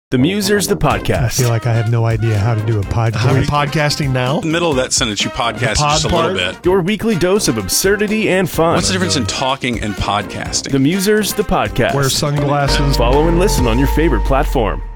The Musers, the I podcast. feel like I have no idea how to do a Are we podcast. podcasting now? The middle of that sentence, you podcast pod just a part? little bit. Your weekly dose of absurdity and fun. What's the difference in talking and podcasting? The Musers, the podcast. Wear sunglasses. Follow and listen on your favorite platform.